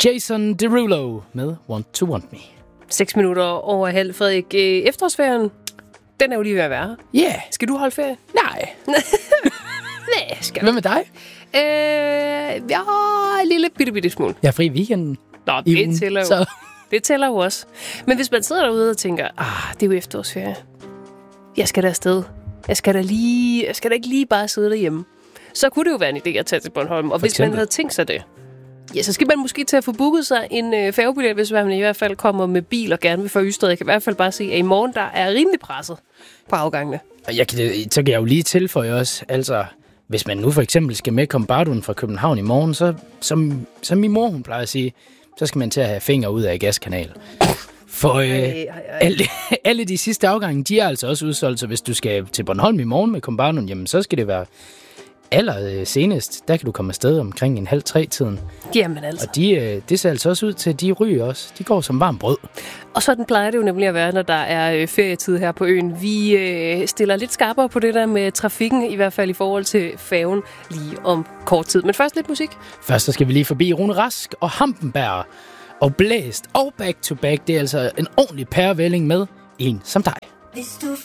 Jason Derulo med Want to Want Me. 6 minutter over halv, Frederik. Efterårsferien, den er jo lige ved at være. Ja. Yeah. Skal du holde ferie? Nej. Nej, skal Hvad med dig? Ja, en lille bitte smule. Jeg er fri i weekenden. Nå, det tæller jo. Så. Det tæller jo også. Men hvis man sidder derude og tænker, det er jo efterårsferie. Jeg skal da afsted. Jeg skal da ikke lige bare sidde derhjemme. Så kunne det jo være en idé at tage til Bornholm. Og hvis man havde tænkt sig det, ja, så skal man måske til at få booket sig en færgebillet, hvis man i hvert fald kommer med bil og gerne vil fra Ystad. Jeg kan i hvert fald bare se, at i morgen der er rimelig presset på afgangene. Så kan jeg jo lige tilføje også, altså, hvis man nu for eksempel skal med Kombarduen fra København i morgen, så som min mor, hun plejer at sige, så skal man til at have fingre ud af gaskanal. For alle de sidste afgange, de er altså også udsolgt, så hvis du skal til Bornholm i morgen med Kombarduen, jamen så skal det være senest. Der kan du komme afsted omkring 2:30-3-tiden. Jamen altså. Og det ser altså også ud til, at de ryger også. De går som varmt brød. Og sådan plejer det jo nemlig at være, når der er ferietid her på øen. Vi stiller lidt skarpere på det der med trafikken, i hvert fald i forhold til færgen lige om kort tid. Men først lidt musik. Først så skal vi lige forbi Rune Rask og Hampenberg og Blæst og Back to Back. Det er altså en ordentlig pærevælling med En som dig. Hvis du